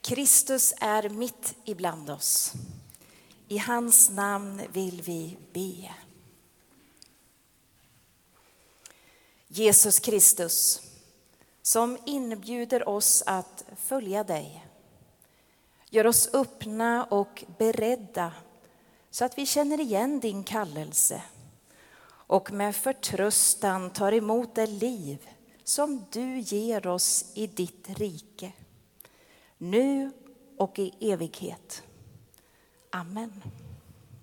Kristus är mitt ibland oss. I hans namn vill vi be. Jesus Kristus, som inbjuder oss att följa dig. Gör oss öppna och beredda så att vi känner igen din kallelse och med förtröstan tar emot det liv som du ger oss i ditt rike, nu och i evighet. Amen.